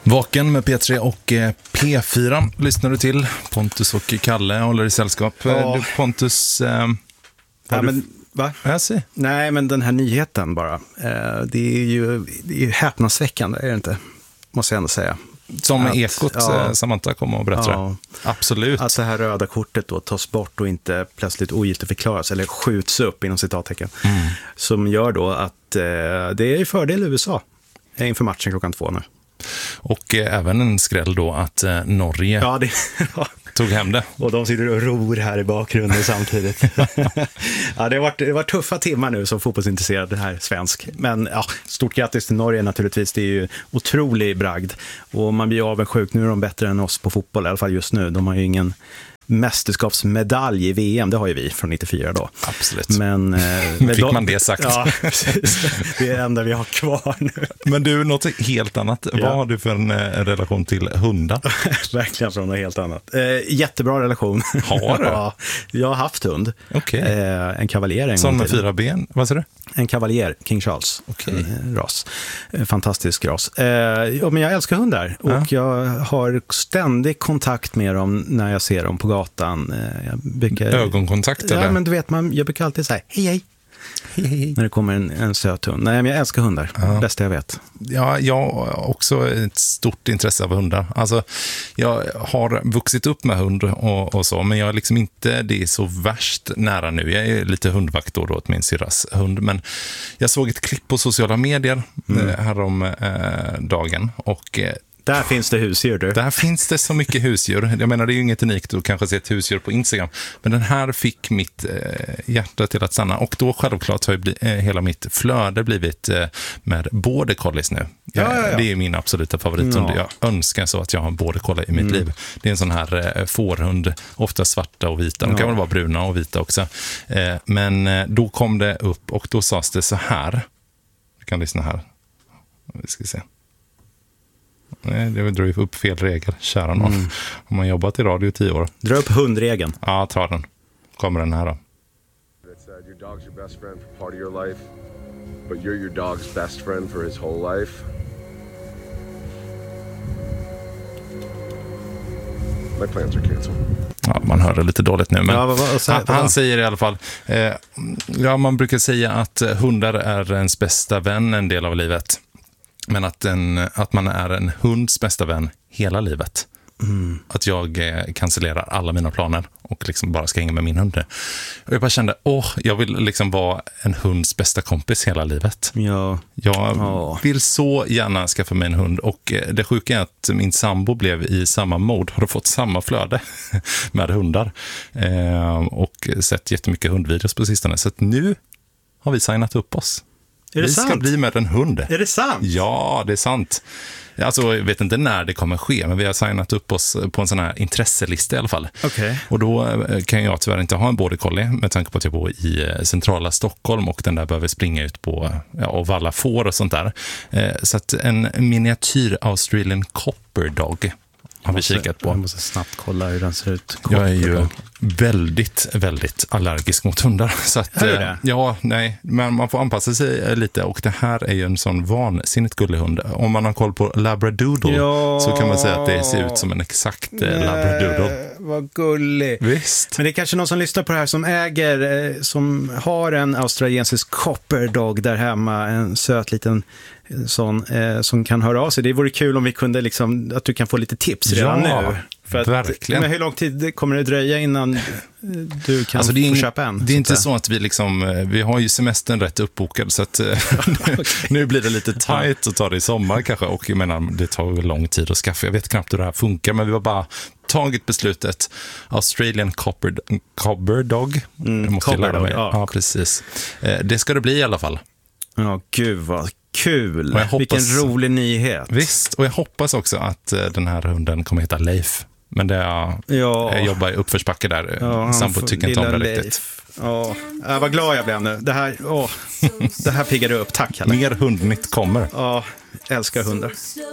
Vaken med P3 och P4 lyssnar du till. Pontus och Kalle håller i sällskap. Ja. Pontus... Va? Jag ser. Nej, men den här nyheten bara. Det är ju häpnadsväckande, är det inte? Måste jag ändå säga. Som Ekot, Samantha kom och berättade. Ja. Absolut. Att det här röda kortet då tas bort och inte plötsligt ogiltigförklaras eller skjuts upp inom citattecken. Som gör då att det är i fördel USA inför matchen 2:00 nu. Och även en skräll då att Norge tog hem det. Och de sitter och ror här i bakgrunden samtidigt. Ja, det har varit tuffa timmar nu som fotbollsintresserad här svensk. Men ja, stort grattis till Norge naturligtvis. Det är ju otrolig bragd. Och man blir avundsjuk. Nu är de bättre än oss på fotboll, i alla fall just nu. De har ju ingen mästerskapsmedalj i VM, det har ju vi från 94 då. Absolut. Men fick man det sagt. Ja, precis. Det är det enda vi har kvar nu. Men du, något helt annat. Ja. Vad har du för en relation till hundar? Verkligen från något helt annat. Jättebra relation. Har du? Ja, jag har haft hund. Okay. En kavaljer en som gång med 4 ben, vad säger du? En kavaljer, King Charles. Okay. Ras. Fantastisk ras. Men jag älskar hundar. Och jag har ständig kontakt med dem när jag ser dem på gatan. Ögonkontakt eller? Ja, men du vet, jag brukar alltid säga hej hej. När det kommer en söt hund. Nej, men jag älskar hundar. Det bästa jag vet. Ja, jag har också ett stort intresse av hundar. Alltså, jag har vuxit upp med hund och så, men jag är liksom inte det är så värst nära nu. Jag är lite hundvakt då åt min syrras hund, men jag såg ett klipp på sociala medier härom dagen och där finns det husdjur, du. Där finns det så mycket husdjur. Jag menar, det är ju inget unikt att kanske se ett husdjur på Instagram. Men den här fick mitt hjärta till att stanna. Och då självklart har ju hela mitt flöde blivit med border collies nu. Ja. Det är min absoluta favorithund. Jag önskar så att jag har en border collie i mitt liv. Det är en sån här fårhund, ofta svarta och vita. De kan väl vara bruna och vita också. Men då kom det upp och då sades det så här. Du kan lyssna här. Vi ska se. Nej, det drar ju upp fel regel, kära någon. Om man jobbat i radio i 10 år. Dra upp hundregeln. Ja, ta den. Kommer den här då. Your dog's your best friend for part of your life, but you're your dog's best friend for his whole life. My plans are canceled. Ja, man hör det lite dåligt nu, men han säger i alla fall man brukar säga att hundar är ens bästa vän en del av livet. Men att man är en hunds bästa vän hela livet. Att jag cancellerar alla mina planer och liksom bara ska hänga med min hund. Och jag bara kände, jag vill liksom vara en hunds bästa kompis hela livet. Ja. Jag vill så gärna skaffa mig en hund. Och det sjuka är att min sambo blev i samma mode, har fått samma flöde med hundar. Och sett jättemycket hundvideos på sistone. Så att nu har vi signat upp oss. Vi ska bli med en hund. Är det sant? Ja, det är sant. Alltså, jag vet inte när det kommer ske, men vi har signat upp oss på en sån här intresselista i alla fall. Okay. Och då kan jag tyvärr inte ha en border collie med tanke på att jag bor i centrala Stockholm och den där behöver springa ut på och valla får och sånt där. Så att en miniatyr Australian Copper Dog har vi kikat på. Jag måste snabbt kolla hur den ser ut. Jag är ju väldigt, väldigt allergisk mot hundar. Så att, men man får anpassa sig lite. Och det här är ju en sån vansinnigt gullig hund. Om man har koll på Labradoodle så kan man säga att det ser ut som en exakt Labradoodle. Vad gullig. Visst. Men det är kanske någon som lyssnar på det här som har en australiensisk Copper Dog där hemma. En söt liten sån som kan höra av sig. Det vore kul om vi kunde att du kan få lite tips redan nu. Verkligen. Men hur lång tid kommer det dröja innan du kan få köpa en? Det är inte så att vi har ju semestern rätt uppbokad så att nu blir det lite tight att ta det i sommar kanske, och jag menar, det tar ju lång tid att skaffa. Jag vet knappt hur det här funkar, men vi har bara tagit beslutet. Australian Copper Dog. Ja, precis. Det ska det bli i alla fall. Ja, gud vad kul. Vilken rolig nyhet. Visst, och jag hoppas också att den här hunden kommer heta Leif. Men jag jobbar i uppförsbacke där. Sambo tycker inte om det riktigt. Vad glad jag blev nu. Det här piggade upp. Tack, Kalle. Mer hundnytt kommer. Ja, älskar hundar.